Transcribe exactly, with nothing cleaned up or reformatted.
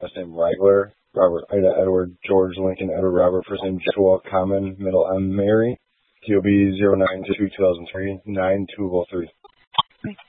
last name Reigler, Robert, Ida, Edward, George, Lincoln, Edward, Robert, first name Joshua, Common, middle M, Mary, T O B zero nine two two thousand three, nine two oh three.